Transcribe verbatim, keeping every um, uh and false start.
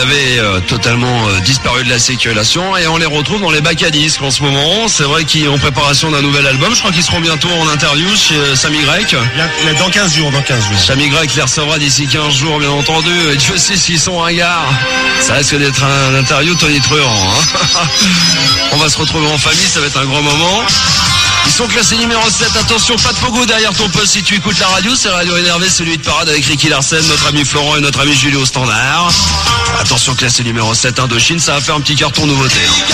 avaient euh, totalement euh, disparu de la circulation et on les retrouve dans les bacs à disques en ce moment. C'est vrai qu'ils ont préparation d'un nouvel album. Je crois qu'ils seront bientôt en interview chez euh, Samy Grec. Bien, dans quinze jours, dans quinze jours. Samy Grec les recevra d'ici quinze jours, bien entendu. Et Dieu sait s'ils sont ringards. Ça risque d'être un interview Tony Truant. Hein. On va se retrouver en famille, ça va être un grand moment. Ils sont classés numéro sept. Attention, pas de pogo derrière ton poste si tu écoutes la radio. C'est Radio Énervé, celui de parade avec Ricky Larsen, notre ami Florent et notre ami Julio au standard. Attention, classé numéro sept, Indochine. Ça va faire un petit carton nouveauté. Hein.